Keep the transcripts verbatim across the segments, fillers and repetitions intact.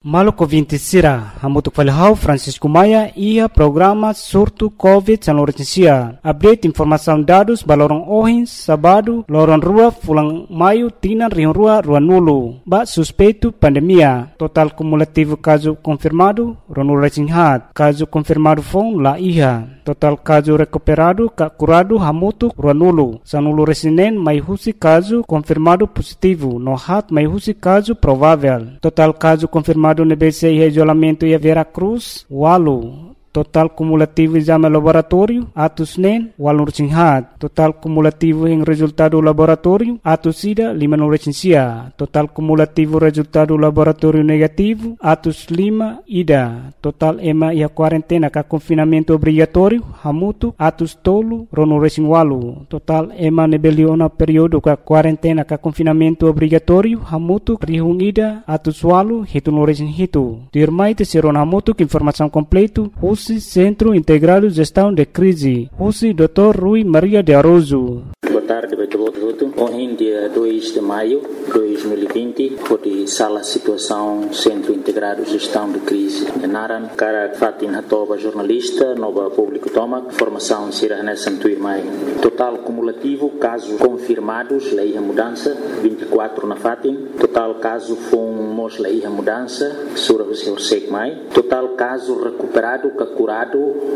Maluco vinte sira, hamutuk falhau Francisco Maia ia programa surto Covid San Lourenço. Update informação dados balorong ohins sabado lorong rua fulang maio tina rion rua rua nulu. Ba suspeito pandemia. Total cumulativo caso confirmado ronu resinhat. Caso confirmado fong la iha. Total caso recuperado ka curado hamutuk rua nulu. Sanulu resinen mai husi caso confirmado positivo. No hat mai husi caso provável. Total caso confirmado no B C I isolamento e a Veracruz, Walu. Total cumulativo exame laboratório, atos nen, walu rechinhat. Total cumulativo em resultado laboratório, atos ida, lima no rechincia. Total cumulativo resultado laboratório negativo, atos lima, ida. Total ema e a quarentena ka confinamento obrigatório, hamutu, atos tolo, rono rechin walu. Total ema nebeliona período ka quarentena ka confinamento obrigatório, hamutu, rihung ida, atos walu, hitu no rechin hitu. Dirmai te seron hamutu que informação completo, Centro Integrado de Gestão de Crise, Rússi doutor Rui Maria de Aroso. Boa tarde, Beto. Ontem, dia dois de maio de dois mil e vinte, foi sala situação Centro Integrado de Gestão de Crise de Naran. Cara Fatin Hatoba, jornalista, nova público toma, formação Sira Nessan Tuirmai. Total cumulativo, casos confirmados, lei a mudança, vinte e quatro na Fatin. Total caso fomos lei a mudança, Sura Hussein Mai. Total caso recuperado, curado,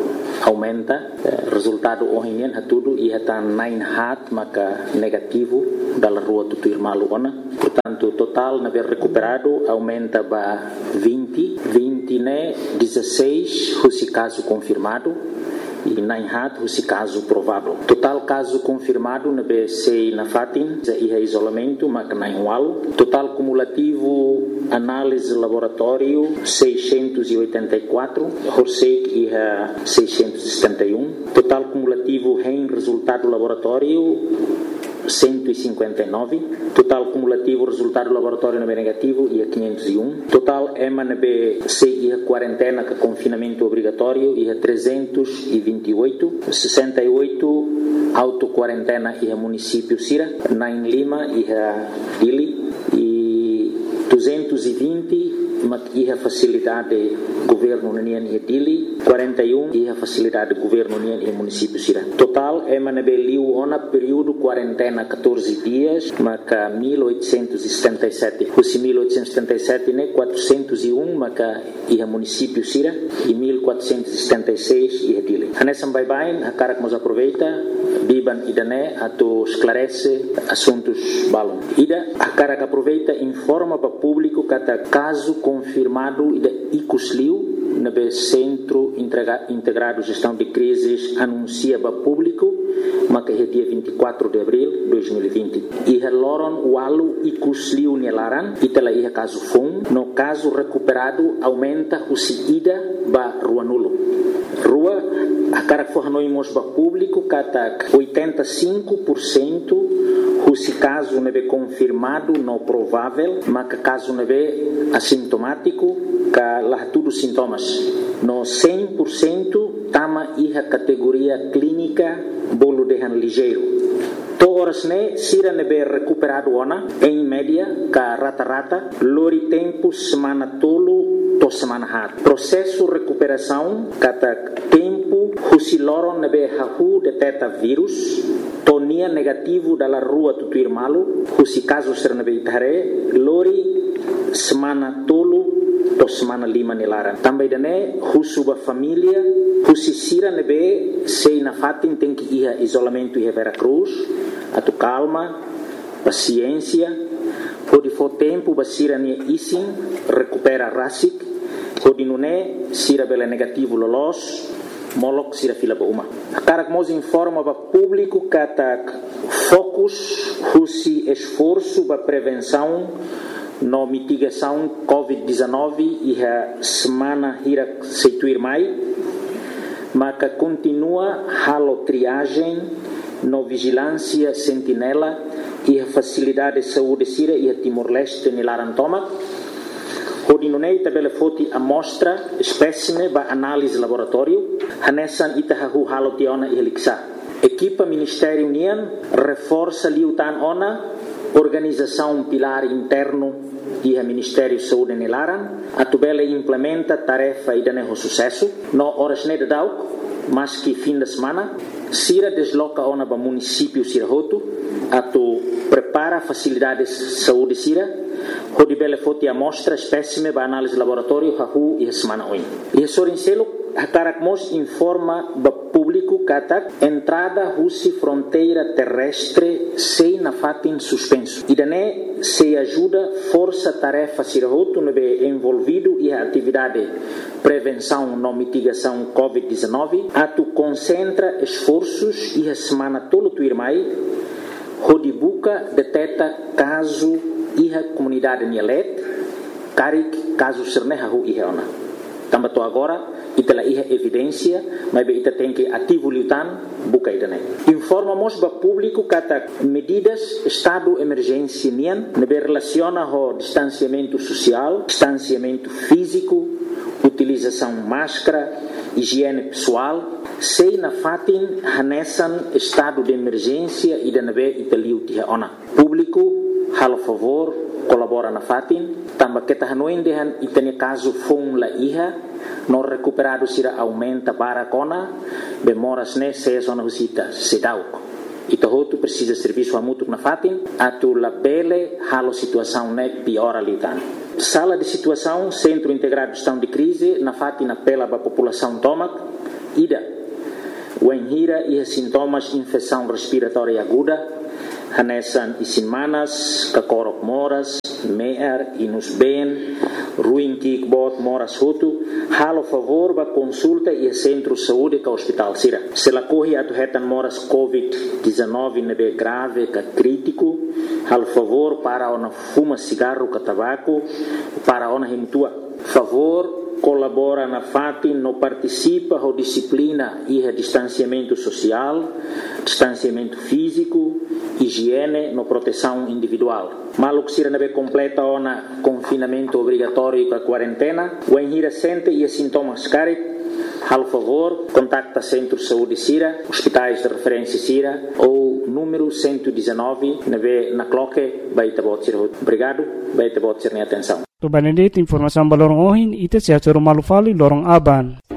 aumenta. Resultado ontem é tudo e está nine hat, maka negativo da rua Tutuirmalu ona. Portanto, total na ver recuperado aumenta para vinte, vinte né, dezesseis, esse caso confirmado e nine hat, esse caso provável. Total caso confirmado na B C na Fatin, e é isolamento, maka nine wal. Total cumulativo análise laboratório seiscentos e oitenta e quatro, Horsek e é seiscentos e setenta e um. Total cumulativo em resultado laboratório cento e cinquenta e nove. Total cumulativo resultado laboratório no B negativo e é quinhentos e um. Total E M A N B C e a quarentena com confinamento obrigatório e é trezentos e vinte e oito. sessenta e oito auto quarentena e é município Sira. nove Lima e é Dili. E duzentos e vinte e a facilidade governo União e Dili, quarenta e um e a facilidade governo União e município Sira. Total é manabeliu ona período quarentena catorze dias, maca mil oitocentos e setenta e sete. Os mil oitocentos e setenta e sete né quatrocentos e um maca e a município Sira e mil quatrocentos e setenta e seis e a Dili. Anessa bye bye, a cara que nos aproveita, biban idané ato esclarece assuntos balon. Ida a cara que aproveita informa para público cada caso confirmado ida icusliu na B Centro Integrado de Gestão de Crises anuncia para público mas é dia vinte e quatro de abril de dois mil e vinte. E a loron walu icusliu nelaran e tela ia caso fun no caso recuperado aumenta o ida ba rua nulo. Rua a cara que for noimos para público kata oitenta e cinco por cento se caso não é confirmado, não provável, mas que caso não é assintomático, que lá tudo sintomas. No cem por cento, tama a categoria clínica, bolo de ligeiro. Todas né, sira não é recuperado ona, em média, que rata-rata, lori tempo, semana tolo, to semana hat. Processo recuperação, kata tempo, se loron não é hahu detecta vírus, tonia negativo dalla rua Tutuirmalu, husi caso sernabeitare, lori semana tolo to semana lima nelaran. Também dane husuba família, husi sira nebe sei na fatin tem que ir isolamento e Veracruz, atu calma, paciência, pode for tempo basira nia isin recupera rasik, pode nune sira bela negativo lolos. Molok sira fila uma. A cara que nos informa para público que focus, husi esforço para prevenção no mitigação covid dezenove e a semana ira seituir mai, mas que continua halo triagem no vigilância sentinela e a facilidade de saúde sira e a Timor-Leste nilarantoma. Hodinunei tabela foti amostra espécime ba análise laboratório hanesan itahahu halotiona e heliksa. Equipa Ministério União reforça liutan ona organização pilar interno e o Ministério de Saúde nelaran, a tubela implementa tarefa e dane sucesso, no horas ne de dauk, mas que fim de semana, Sira desloca ona para município Sira Hotu, a tu prepara facilidades de saúde Sira, onde bele foti amostra espécime para análise laboratório hahu e semana oin. E sorincelo a Caracmos informa para público que entrada russa fronteira terrestre sem na fatin suspenso. E daí se ajuda força tarefa Sirahoto no envolvido e a atividade prevenção e mitigação covid dezenove, a tu concentra esforços e a semana todo tu irmai, onde buca detecta caso e a comunidade Nielet, carik caso sernehahu e reona. Também agora ita ia evidência, mas ita tem que ativo lutan buka ita né. Informamos para público que medidas estado emergência nian nebe relaciona ao distanciamento social, distanciamento físico, utilização máscara, higiene pessoal, sei na fatin hanesan estado de emergência e da nebe ita liu tia ona. Público, halo favor, colabora na fatin, também que ta hanoin dehan ita ne caso fon la iha no recuperado sira aumenta para cona bemoras ne se zona visita se dauk ito hotu precisa serviço amutuk na fatin atu la bele halo situação ne piora litan sala de situação centro integrado de gestão de crise na fatin apela para população tomac ida wenhira e sintomas infecção respiratória aguda hanesan isinmanas kakorok moras mear inus ben ruim kikbot moras hutu halo favor ba consulta e centro de saúde ka hospital sira se la corre atu hetan moras covid dezenove nebe grave ka crítico halo favor para ona fuma cigarro ka tabaco para ona himtua favor colabora na fatin no participa ho disciplina e a distanciamento social distanciamento físico higiene no proteção individual maluk sira nebe completa ona confinamento obrigatório com a quarentena o enhira sente e sintomas carit hal favor contacta centro de saúde Sira hospitais de referência Sira ou número cento e dezenove nebe na cloque baita bot Sira obrigado baita bot Sira atenção to banedit informação balorong ohin ite sia choro malufali lorong aban